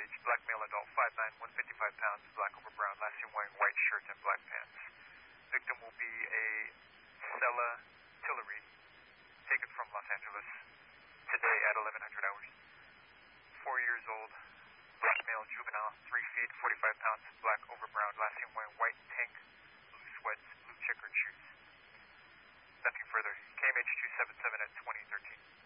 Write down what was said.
age, black male adult, 5'9", 155 pounds, black over brown, last seen wearing white shirt and black pants. Victim will be a Stella Tillery, taken from Los Angeles today at 1100 hours. 4 years old, black male, juvenile, 3 feet, 45 pounds, black over brown, last seen wearing white tank, blue sweats, blue checkered shoes. Nothing further. KMH 277 at 2013.